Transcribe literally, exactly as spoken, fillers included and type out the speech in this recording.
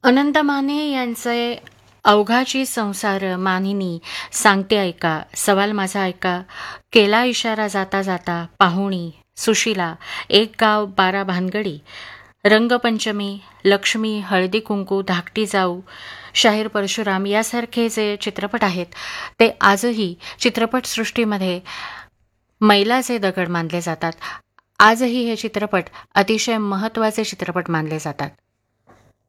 अनंत माने यांचे अवघाची संसार मानिनी, सांगते ऐका, सवाल माझा ऐका, केला इशारा जाता जाता, पाहुणी, सुशिला, एक गाव बारा भानगडी, रंगपंचमी, लक्ष्मी, हळदी कुंकू, धाकटी जाऊ, शाहीर परशुराम यासारखे जे चित्रपट आहेत ते आजही चित्रपटसृष्टीमध्ये मैलाचे दगड मानले जातात. आजही हे चित्रपट अतिशय महत्त्वाचे चित्रपट मानले जातात.